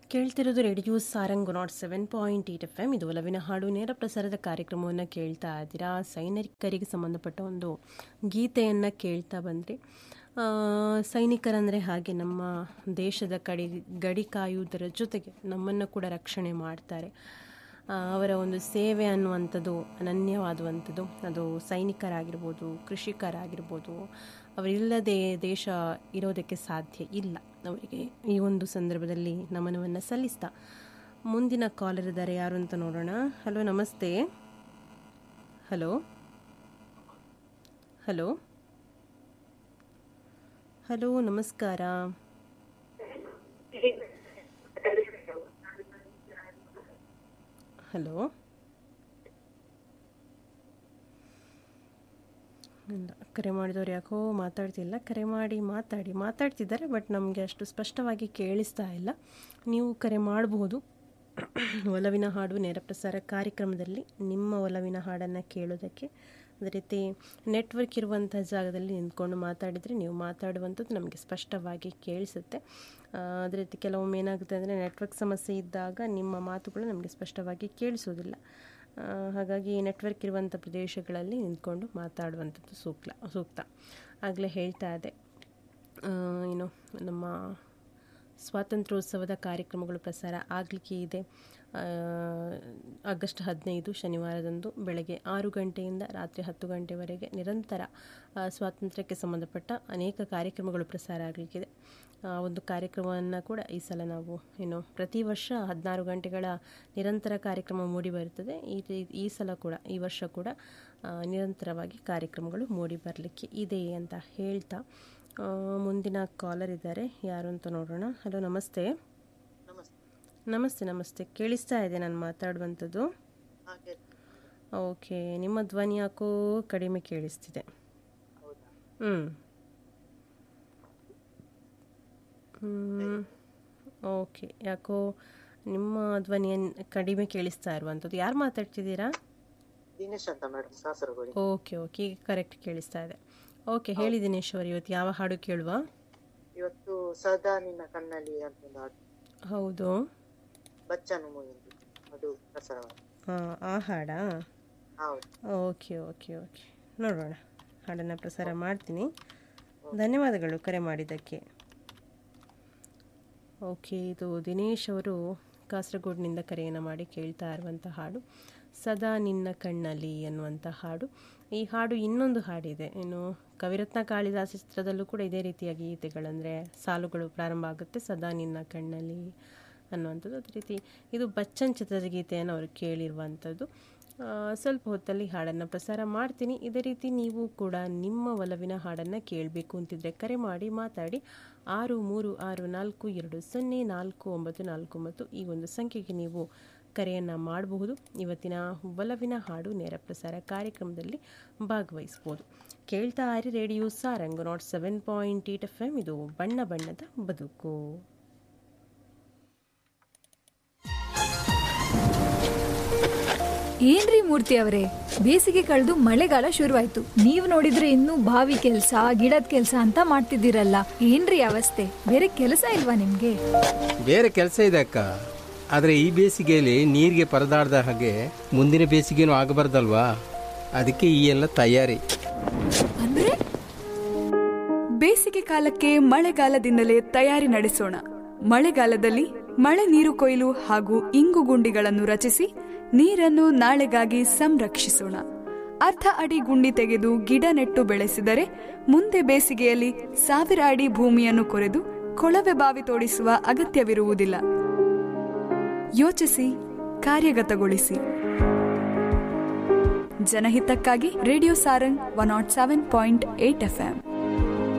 ಕೇಳ್ತಿರೋದು radio Sarang 107.8 FM. ಇದು ಒಲವಿನ ಹಾಡು ನೇರ ಪ್ರಸಾರದ ಕಾರ್ಯಕ್ರಮವನ್ನು ಕೇಳ್ತಾ ಇದ್ದೀರಾ. ಸೈನಿಕರಿಗೆ ಸಂಬಂಧಪಟ್ಟ ಒಂದು ಗೀತೆಯನ್ನು ಕೇಳ್ತಾ ಬಂದ್ರಿ. ಸೈನಿಕರಂದರೆ ಹಾಗೆ ನಮ್ಮ ದೇಶದ ಗಡಿ ಕಾಯುವುದರ ಜೊತೆಗೆ ನಮ್ಮನ್ನು ಕೂಡ ರಕ್ಷಣೆ ಮಾಡ್ತಾರೆ. ಅವರ ಒಂದು ಸೇವೆ ಅನ್ನುವಂಥದ್ದು ಅನನ್ಯವಾದುವಂಥದ್ದು. ಅದು ಸೈನಿಕರಾಗಿರ್ಬೋದು, ಕೃಷಿಕರಾಗಿರ್ಬೋದು, ಅವರಿಲ್ಲದೆ ದೇಶ ಇರೋದಕ್ಕೆ ಸಾಧ್ಯ ಇಲ್ಲ. ಅವರಿಗೆ ಈ ಒಂದು ಸಂದರ್ಭದಲ್ಲಿ ನಮನವನ್ನು ಸಲ್ಲಿಸ್ತಾ ಮುಂದಿನ ಕಾಲರ್ ಇದ್ದಾರೆ, ಯಾರು ಅಂತ ನೋಡೋಣ. ಹಲೋ, ನಮಸ್ತೆ. ಹಲೋ ಹಲೋ ಹಲೋ ನಮಸ್ಕಾರ. ಹಲೋ, ಇಲ್ಲ, ಕರೆ ಮಾಡಿದವ್ರು ಯಾಕೋ ಮಾತಾಡ್ತಿಲ್ಲ. ಕರೆ ಮಾತಾಡ್ತಿದ್ದಾರೆ, ಬಟ್ ನಮಗೆ ಅಷ್ಟು ಸ್ಪಷ್ಟವಾಗಿ ಕೇಳಿಸ್ತಾ ಇಲ್ಲ. ನೀವು ಕರೆ ಮಾಡಬಹುದು. ಒಲವಿನ ಹಾಡು ನೇರ ಪ್ರಸಾರ ಕಾರ್ಯಕ್ರಮದಲ್ಲಿ ನಿಮ್ಮ ಒಲವಿನ ಹಾಡನ್ನು ಕೇಳೋದಕ್ಕೆ. ಅದೇ ರೀತಿ ನೆಟ್ವರ್ಕ್ ಇರುವಂಥ ಜಾಗದಲ್ಲಿ ನಿಂತ್ಕೊಂಡು ಮಾತಾಡಿದರೆ ನೀವು ಮಾತಾಡುವಂಥದ್ದು ನಮಗೆ ಸ್ಪಷ್ಟವಾಗಿ ಕೇಳಿಸುತ್ತೆ. ಅದೇ ರೀತಿ ಕೆಲವೊಮ್ಮೆ ಏನಾಗುತ್ತೆ ಅಂದರೆ ನೆಟ್ವರ್ಕ್ ಸಮಸ್ಯೆ ಇದ್ದಾಗ ನಿಮ್ಮ ಮಾತುಗಳು ನಮಗೆ ಸ್ಪಷ್ಟವಾಗಿ ಕೇಳಿಸೋದಿಲ್ಲ. ಹಾಗಾಗಿ ನೆಟ್ವರ್ಕ್ ಇರುವಂಥ ಪ್ರದೇಶಗಳಲ್ಲಿ ನಿಂತ್ಕೊಂಡು ಮಾತಾಡುವಂಥದ್ದು ಸೂಕ್ತ. ಆಗಲೇ ಹೇಳ್ತಾ ಇದ್ದೆ, ನಮ್ಮ ಸ್ವಾತಂತ್ರ್ಯೋತ್ಸವದ ಕಾರ್ಯಕ್ರಮಗಳು ಪ್ರಸಾರ ಆಗಲಿಕ್ಕೆ ಇದೆ. ಆಗಸ್ಟ್ 15 ಶನಿವಾರದಂದು ಬೆಳಗ್ಗೆ 6 ಗಂಟೆಯಿಂದ ರಾತ್ರಿ 10 ಗಂಟೆವರೆಗೆ ನಿರಂತರ ಸ್ವಾತಂತ್ರ್ಯಕ್ಕೆ ಸಂಬಂಧಪಟ್ಟ ಅನೇಕ ಕಾರ್ಯಕ್ರಮಗಳು ಪ್ರಸಾರ ಆಗಲಿಕ್ಕಿದೆ. ಒಂದು ಕಾರ್ಯಕ್ರಮವನ್ನು ಕೂಡ ಈ ಸಲ ನಾವು ಪ್ರತಿ ವರ್ಷ 16 ಗಂಟೆಗಳ ನಿರಂತರ ಕಾರ್ಯಕ್ರಮ ಮೂಡಿ ಬರುತ್ತದೆ. ಈ ಸಲ ಕೂಡ, ಈ ವರ್ಷ ಕೂಡ ನಿರಂತರವಾಗಿ ಕಾರ್ಯಕ್ರಮಗಳು ಮೂಡಿ ಬರಲಿಕ್ಕೆ ಇದೆ ಅಂತ ಹೇಳ್ತಾ ಮುಂದಿನ ಕಾಲರ್ ಇದ್ದಾರೆ, ಯಾರು ಅಂತ ನೋಡೋಣ. ಹಲೋ, ನಮಸ್ತೆ. ನಮಸ್ತೆ. ಕೇಳಿಸ್ತಾ ಇದೆ ನಾನು ಮಾತಾಡುವಂಥದ್ದು? ಓಕೆ, ನಿಮ್ಮ ಧ್ವನಿ ಯಾಕೋ ಕಡಿಮೆ ಕೇಳಿಸ್ತಿದೆ. ಓಕೆ, ಯಾಕೋ ನಿಮ್ಮ ಧ್ವನಿಯನ್ನು ಕಡಿಮೆ ಕೇಳಿಸ್ತಾ ಇರುವಂಥದ್ದು. ಯಾರು ಮಾತಾಡ್ತಿದ್ದೀರಾ? ದಿನೇಶ್ ಅಂತ ಮೇಡಮ್, ಕಾಸರಗೋಡು. ಓಕೆ, ಈಗ ಕರೆಕ್ಟ್ ಕೇಳಿಸ್ತಾ ಇದೆ. ಓಕೆ, ಹೇಳಿ ದಿನೇಶ್ ಅವರು, ಇವತ್ತು ಯಾವ ಹಾಡು ಕೇಳುವ? ಇವತ್ತು ಸದಾ ನಿನ್ನ ಕಣ್ಣಲ್ಲಿ ಅಂತ ಒಂದು ಹಾಡು. ಹೌದು, ಬಚ್ಚನ್ ಮೂವಿ ಅದು ಪ್ರಸಾರವಾದ. ಆ ಹಾಡಾ? ಹೌದು. ಓಕೆ, ನೋಡೋಣ. ಹಾಡನ್ನು ಪ್ರಸಾರ ಮಾಡ್ತೀನಿ. ಧನ್ಯವಾದಗಳು ಕರೆ ಮಾಡಿದ್ದಕ್ಕೆ. ಓಕೆ, ಇದು ದಿನೇಶ್ ಅವರು ಕಾಸರಗೋಡಿನಿಂದ ಕರೆಯನ್ನು ಮಾಡಿ ಕೇಳ್ತಾ ಇರುವಂಥ ಹಾಡು ಸದಾ ನಿನ್ನ ಕಣ್ಣಲ್ಲಿ ಅನ್ನುವಂಥ ಹಾಡು. ಈ ಹಾಡು ಇನ್ನೊಂದು ಹಾಡಿದೆ, ಕವಿರತ್ನ ಕಾಳಿದಾಸ ಚಿತ್ರದಲ್ಲೂ ಕೂಡ ಇದೇ ರೀತಿಯ ಗೀತೆಗಳಂದರೆ ಸಾಲುಗಳು ಪ್ರಾರಂಭ ಆಗುತ್ತೆ, ಸದಾ ನಿನ್ನ ಕಣ್ಣಲ್ಲಿ ಅನ್ನುವಂಥದ್ದು. ಅದೇ ರೀತಿ ಇದು ಬಚ್ಚನ್ ಚಿತ್ರದ ಗೀತೆಯನ್ನು ಅವರು ಕೇಳಿರುವಂಥದ್ದು. ಸ್ವಲ್ಪ ಹೊತ್ತಲ್ಲಿ ಹಾಡನ್ನು ಪ್ರಸಾರ ಮಾಡ್ತೀನಿ. ಇದೇ ರೀತಿ ನೀವು ಕೂಡ ನಿಮ್ಮ ಒಲವಿನ ಹಾಡನ್ನು ಕೇಳಬೇಕು ಅಂತಿದ್ರೆ ಕರೆ ಮಾಡಿ ಮಾತಾಡಿ. 6364204949 ಈ ಒಂದು ಸಂಖ್ಯೆಗೆ ನೀವು ಕರೆಯನ್ನು ಮಾಡಬಹುದು. ಇವತ್ತಿನ ಒಲವಿನ ಹಾಡು ನೇರ ಪ್ರಸಾರ ಕಾರ್ಯಕ್ರಮದಲ್ಲಿ ಭಾಗವಹಿಸ್ಬೋದು. ಕೇಳ್ತಾ ಇರಿ ರೇಡಿಯೋ ಸಾರಂಗ್ 107.8 FM. ಇದು ಬಣ್ಣ ಬಣ್ಣದ ಬದುಕು. ಏನ್ರಿ ಮೂರ್ತಿ ಅವರೇ, ಬೇಸಿಗೆ ಕಳೆದು ಮಳೆಗಾಲ ಶುರುವಾಯ್ತು. ನೀವ್ ನೋಡಿದ್ರೆ ಇನ್ನೂ ಬಾವಿ ಕೆಲ್ಸ, ಗಿಡದ ಕೆಲ್ಸ ಅಂತ ಮಾಡ್ತಿದ್ದೀರಲ್ಲ, ಏನ್ರಿ ಅವಸ್ಥೆ? ಬೇರೆ ಕೆಲಸ ಇಲ್ವಾ ನಿಮ್ಗೆ? ಬೇರೆ ಕೆಲಸ ಇದೆ ಅಕ್ಕ, ಆದ್ರೆ ಈ ಬೇಸಿಗೆಯಲ್ಲಿ ನೀರಿಗೆ ಪರದಾಡ್ದ ಹಾಗೆ ಮುಂದಿನ ಬೇಸಿಗೆನೂ ಆಗಬಾರ್ದಲ್ವಾ, ಅದಕ್ಕೆ ಈ ಎಲ್ಲ ತಯಾರಿ. ಅಂದ್ರೆ ಬೇಸಿಗೆ ಕಾಲಕ್ಕೆ ಮಳೆಗಾಲದಿಂದಲೇ ತಯಾರಿ ನಡೆಸೋಣ. ಮಳೆಗಾಲದಲ್ಲಿ ಮಳೆ ನೀರು ಕೊಯ್ಲು ಹಾಗೂ ಇಂಗು ಗುಂಡಿಗಳನ್ನು ರಚಿಸಿ ನೀರನ್ನು ನಾಳೆಗಾಗಿ ಸಂರಕ್ಷಿಸೋಣ. ಅರ್ಧ ಅಡಿ ಗುಂಡಿ ತೆಗೆದು ಗಿಡ ನೆಟ್ಟು ಬೆಳೆಸಿದರೆ ಮುಂದೆ ಬೇಸಿಗೆಯಲ್ಲಿ 1000 ಅಡಿ ಭೂಮಿಯನ್ನು ಕೊರೆದು ಕೊಳವೆ ಬಾವಿ ತೋಡಿಸುವ ಅಗತ್ಯವಿರುವುದಿಲ್ಲ. ಯೋಚಿಸಿ, ಕಾರ್ಯಗತಗೊಳಿಸಿ. ಜನಹಿತಕ್ಕಾಗಿ ರೇಡಿಯೋ ಸಾರಂಗ್ 107.8 FM.